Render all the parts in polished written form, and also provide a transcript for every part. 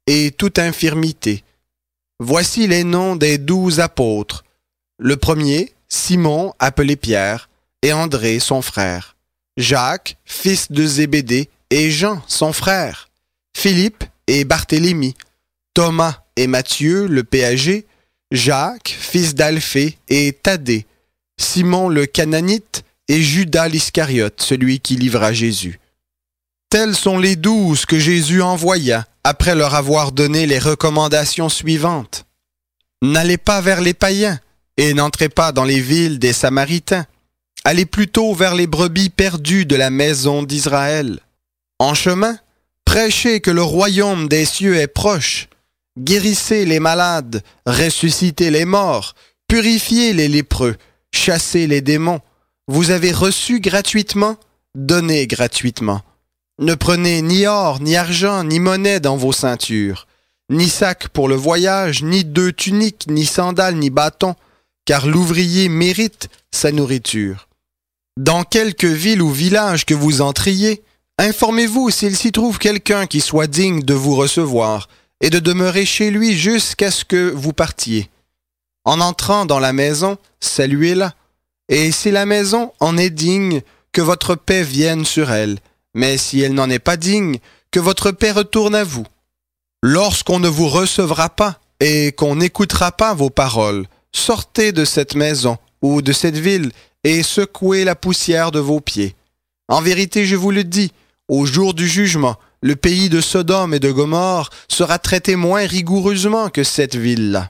et toute infirmité. Voici les noms des 12 apôtres. Le premier, Simon, appelé Pierre, et André, son frère. Jacques, fils de Zébédée, et Jean, son frère. Philippe et Barthélemy. Thomas et Matthieu, le péager. Jacques, fils d'Alphée, et Thaddée. Simon le Cananite, et Judas l'Iscariote, celui qui livra Jésus. Tels sont les 12 que Jésus envoya, après leur avoir donné les recommandations suivantes. N'allez pas vers les païens, et n'entrez pas dans les villes des Samaritains. Allez plutôt vers les brebis perdues de la maison d'Israël. En chemin, prêchez que le royaume des cieux est proche. Guérissez les malades, ressuscitez les morts, purifiez les lépreux, chassez les démons. Vous avez reçu gratuitement, donnez gratuitement. Ne prenez ni or, ni argent, ni monnaie dans vos ceintures, ni sac pour le voyage, ni 2 tuniques, ni sandales, ni bâtons, car l'ouvrier mérite sa nourriture. Dans quelque ville ou village que vous entriez, informez-vous s'il s'y trouve quelqu'un qui soit digne de vous recevoir et de demeurer chez lui jusqu'à ce que vous partiez. En entrant dans la maison, saluez-la, et si la maison en est digne, que votre paix vienne sur elle. Mais si elle n'en est pas digne, que votre paix retourne à vous. Lorsqu'on ne vous recevra pas et qu'on n'écoutera pas vos paroles, sortez de cette maison ou de cette ville et secouez la poussière de vos pieds. En vérité, je vous le dis, au jour du jugement, le pays de Sodome et de Gomorrhe sera traité moins rigoureusement que cette ville-là.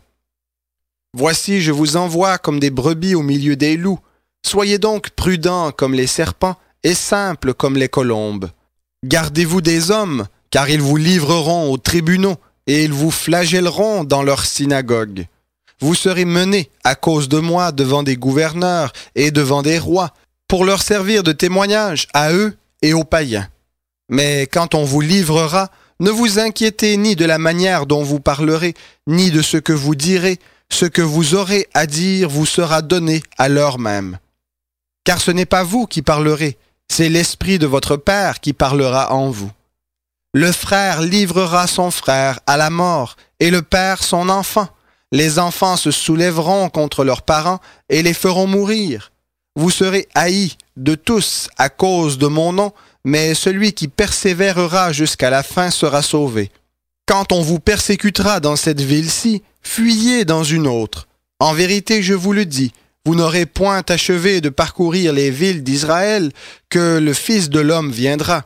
Voici, je vous envoie comme des brebis au milieu des loups. Soyez donc prudents comme les serpents et simples comme les colombes. Gardez-vous des hommes, car ils vous livreront aux tribunaux et ils vous flagelleront dans leurs synagogues. Vous serez menés à cause de moi devant des gouverneurs et devant des rois, pour leur servir de témoignage à eux et aux païens. Mais quand on vous livrera, ne vous inquiétez ni de la manière dont vous parlerez, ni de ce que vous direz. Ce que vous aurez à dire vous sera donné à l'heure même. Car ce n'est pas vous qui parlerez, c'est l'Esprit de votre Père qui parlera en vous. Le frère livrera son frère à la mort, et le père son enfant. Les enfants se soulèveront contre leurs parents et les feront mourir. Vous serez haïs de tous à cause de mon nom, mais celui qui persévérera jusqu'à la fin sera sauvé. Quand on vous persécutera dans cette ville-ci, fuyez dans une autre. En vérité, je vous le dis, vous n'aurez point achevé de parcourir les villes d'Israël que le Fils de l'homme viendra.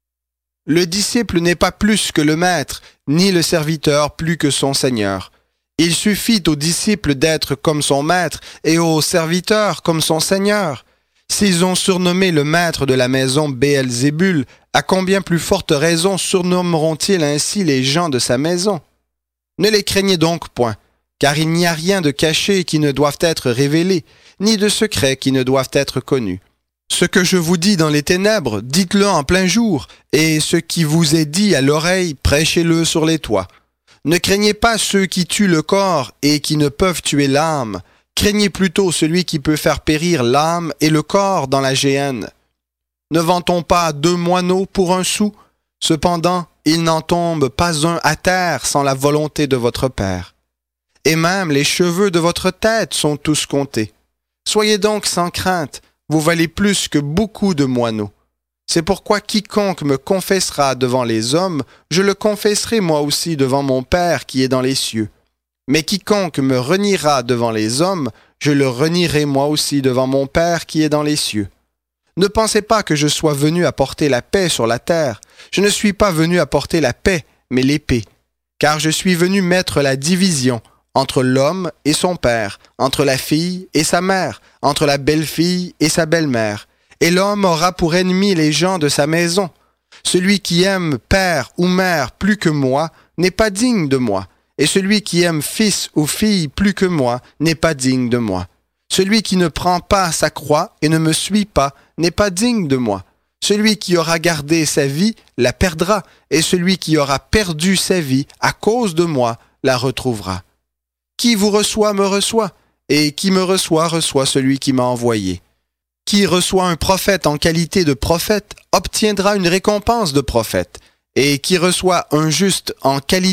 Le disciple n'est pas plus que le maître, ni le serviteur plus que son Seigneur. Il suffit au disciple d'être comme son maître et au serviteur comme son Seigneur. S'ils ont surnommé le maître de la maison Béelzébul, à combien plus forte raison surnommeront-ils ainsi les gens de sa maison? Ne les craignez donc point, car il n'y a rien de caché qui ne doive être révélé, ni de secret qui ne doivent être connus. Ce que je vous dis dans les ténèbres, dites-le en plein jour, et ce qui vous est dit à l'oreille, prêchez-le sur les toits. Ne craignez pas ceux qui tuent le corps et qui ne peuvent tuer l'âme. Craignez plutôt celui qui peut faire périr l'âme et le corps dans la géhenne. Ne vend-on pas 2 moineaux pour 1 sou? Cependant, il n'en tombe pas un à terre sans la volonté de votre Père. Et même les cheveux de votre tête sont tous comptés. Soyez donc sans crainte, vous valez plus que beaucoup de moineaux. C'est pourquoi quiconque me confessera devant les hommes, je le confesserai moi aussi devant mon Père qui est dans les cieux. Mais quiconque me reniera devant les hommes, je le renierai moi aussi devant mon Père qui est dans les cieux. Ne pensez pas que je sois venu apporter la paix sur la terre. Je ne suis pas venu apporter la paix, mais l'épée. Car je suis venu mettre la division entre l'homme et son père, entre la fille et sa mère, entre la belle-fille et sa belle-mère. Et l'homme aura pour ennemi les gens de sa maison. Celui qui aime père ou mère plus que moi n'est pas digne de moi. Et celui qui aime fils ou fille plus que moi n'est pas digne de moi. Celui qui ne prend pas sa croix et ne me suit pas n'est pas digne de moi. Celui qui aura gardé sa vie la perdra, et celui qui aura perdu sa vie à cause de moi la retrouvera. Qui vous reçoit me reçoit, et qui me reçoit reçoit celui qui m'a envoyé. Qui reçoit un prophète en qualité de prophète obtiendra une récompense de prophète, et qui reçoit un juste en qualité